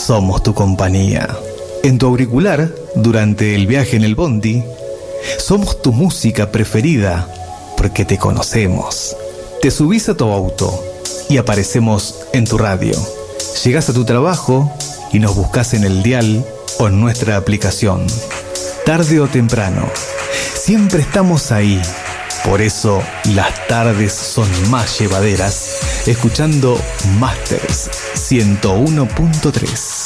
somos tu compañía. En tu auricular, durante el viaje en el bondi, somos tu música preferida porque te conocemos. Te subís a tu auto y aparecemos en tu radio. Llegás a tu trabajo y nos buscas en el dial o en nuestra aplicación. Tarde o temprano, siempre estamos ahí. Por eso las tardes son más llevaderas, escuchando Masters 101.3.